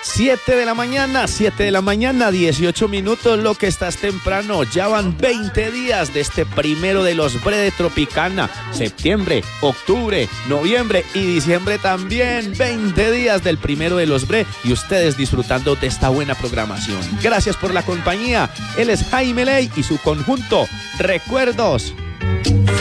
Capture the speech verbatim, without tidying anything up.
siete de la mañana, siete de la mañana, dieciocho minutos, lo que estás temprano. Ya van veinte días de este primero de los Bre de Tropicana. Septiembre, octubre, noviembre y diciembre también. veinte días del primero de los Bre y ustedes disfrutando de esta buena programación. Gracias por la compañía. Él es Jaime Ley y su conjunto Recuerdos.